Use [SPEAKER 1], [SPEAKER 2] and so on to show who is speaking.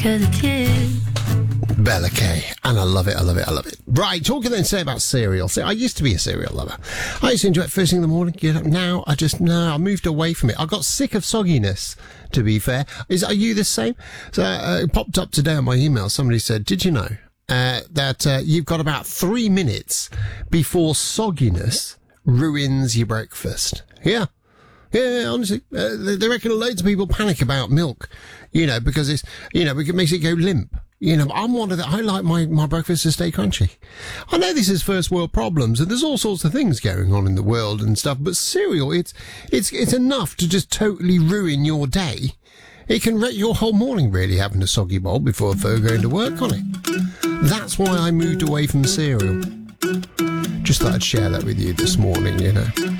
[SPEAKER 1] 'Cause it's you.
[SPEAKER 2] Bella Kay, and I love it, I love it, I love it. Right, talking then say about cereal. See, I used to be a cereal lover. I used to enjoy it first thing in the morning, get up. Now, I moved away from it. I got sick of sogginess, to be fair. Are you the same? So, it popped up today on my email. Somebody said, did you know that you've got about 3 minutes before sogginess ruins your breakfast? Yeah. Yeah, honestly, they reckon loads of people panic about milk, because it's, it makes it go limp. I'm one of the, I like my breakfast to stay crunchy. I know this is first world problems and there's all sorts of things going on in the world and stuff, but cereal, it's enough to just totally ruin your day. It can wreck your whole morning really having a soggy bowl before going to work on it. That's why I moved away from cereal. Just thought I'd share that with you this morning,